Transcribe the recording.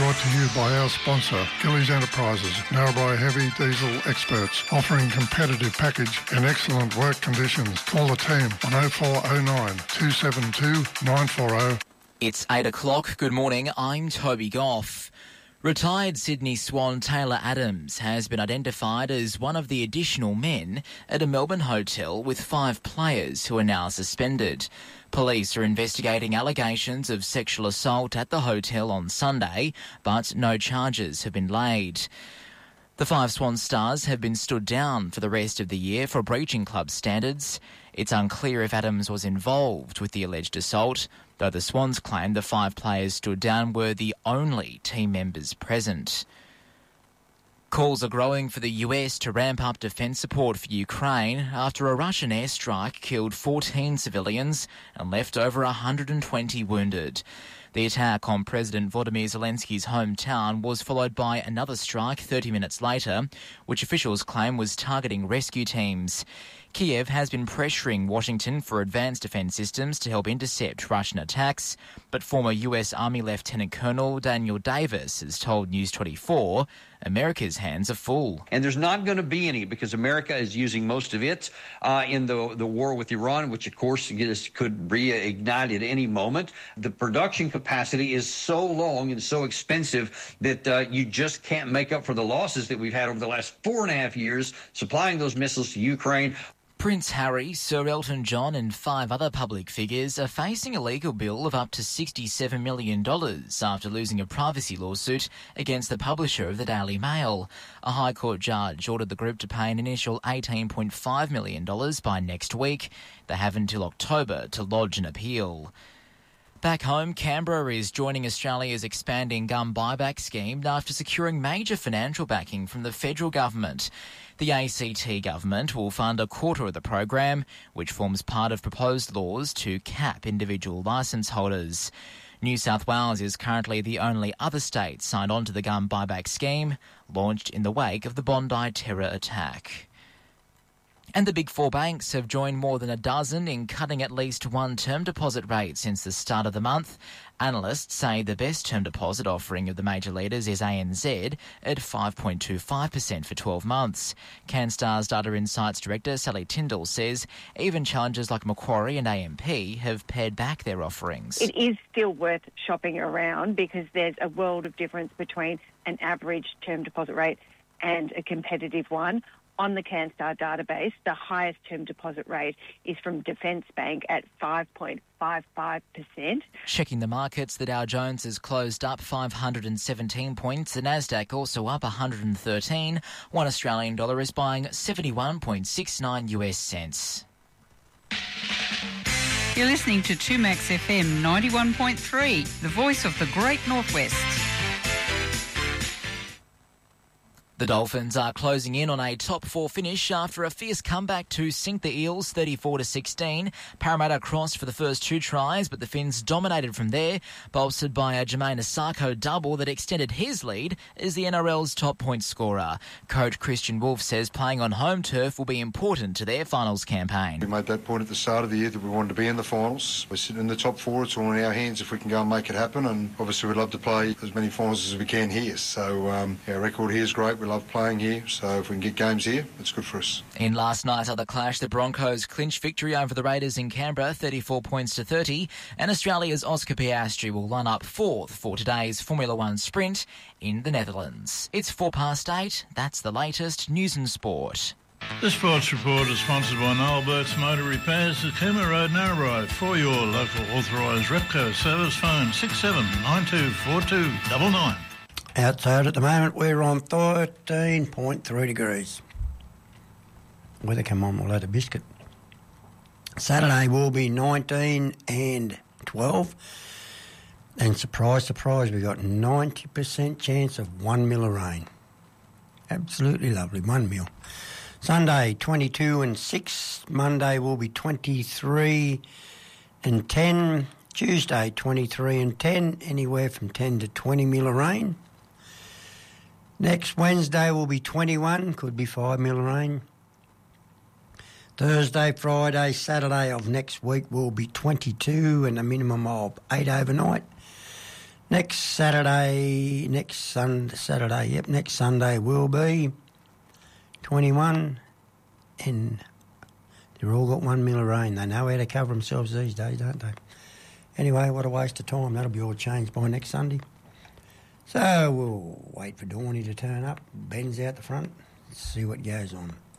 brought to you by our sponsor, Gillies Enterprises, Narrabri Heavy Diesel experts, offering competitive package and excellent work conditions. Call the team on 0409 272 940. It's 8 o'clock. Good morning. I'm Toby Goff. Retired Sydney Swan Taylor Adams has been identified as one of the additional men at a Melbourne hotel with 5 players who are now suspended. Police are investigating allegations of sexual assault at the hotel on Sunday, but no charges have been laid. The 5 Swan stars have been stood down for the rest of the year for breaching club standards. It's unclear if Adams was involved with the alleged assault, though the Swans claim the 5 players stood down were the only team members present. Calls are growing for the US to ramp up defence support for Ukraine after a Russian airstrike killed 14 civilians and left over 120 wounded. The attack on President Volodymyr Zelensky's hometown was followed by another strike 30 minutes later, which officials claim was targeting rescue teams. Kiev has been pressuring Washington for advanced defence systems to help intercept Russian attacks, but former US Army Lieutenant Colonel Daniel Davis has told News 24 America's hands are full. And there's not going to be any because America is using most of it in the war with Iran, which, of course, could reignite at any moment. The production capacity is so long and so expensive that you just can't make up for the losses that we've had over the last 4.5 years supplying those missiles to Ukraine. Prince Harry, Sir Elton John and 5 other public figures are facing a legal bill of up to $67 million after losing a privacy lawsuit against the publisher of the Daily Mail. A High Court judge ordered the group to pay an initial $18.5 million by next week. They have until October to lodge an appeal. Back home, Canberra is joining Australia's expanding gun buyback scheme after securing major financial backing from the federal government. The ACT government will fund a quarter of the program, which forms part of proposed laws to cap individual licence holders. New South Wales is currently the only other state signed on to the gun buyback scheme, launched in the wake of the Bondi terror attack. And the Big Four banks have joined more than a dozen in cutting at least one term deposit rate since the start of the month. Analysts say the best term deposit offering of the major leaders is ANZ at 5.25% for 12 months. CanStar's Data Insights Director Sally Tyndall says even challenges like Macquarie and AMP have pared back their offerings. It is still worth shopping around because there's a world of difference between an average term deposit rate and a competitive one. On the CanStar database, the highest term deposit rate is from Defence Bank at 5.55%. Checking the markets, the Dow Jones has closed up 517 points. The Nasdaq also up 113. One Australian dollar is buying 71.69 US cents. You're listening to 2Max FM 91.3, the voice of the Great Northwest. The Dolphins are closing in on a top 4 finish after a fierce comeback to sink the Eels 34-16. Parramatta crossed for the first 2 tries, but the Finns dominated from there, bolstered by a Jermaine Asako double that extended his lead as the NRL's top point scorer. Coach Christian Wolf says playing on home turf will be important to their finals campaign. We made that point at the start of the year that we wanted to be in the finals. We're sitting in the top 4. It's all in our hands if we can go and make it happen, and obviously we'd love to play as many finals as we can here. So our record here is great. We love playing here, so if we can get games here, it's good for us. In last night's other clash, the Broncos clinched victory over the Raiders in Canberra, 34 points to 30, and Australia's Oscar Piastri will line up 4th for today's Formula One sprint in the Netherlands. It's 8:04. That's the latest news and sport. The Sports Report is sponsored by Noel Burt's Motor Repairs at Cooma Road, Narrabri. For your local authorised Repco service, phone 67924299. Outside at the moment, we're on 13.3 degrees. Weather come on, we'll have a biscuit. Saturday will be 19 and 12. And surprise, surprise, we've got 90% chance of 1 mil of rain. Absolutely lovely, 1 mil. Sunday, 22 and 6. Monday will be 23 and 10. Tuesday, 23 and 10. Anywhere from 10 to 20 mil of rain. Next Wednesday will be 21, could be 5 mil of rain. Thursday, Friday, Saturday of next week will be 22 and a minimum of 8 overnight. Next Sunday will be 21, and they've all got 1 mil of rain. They know how to cover themselves these days, don't they? Anyway, what a waste of time. That'll be all changed by next Sunday. So we'll wait for Dawny to turn up. Ben's out the front. Let's see what goes on.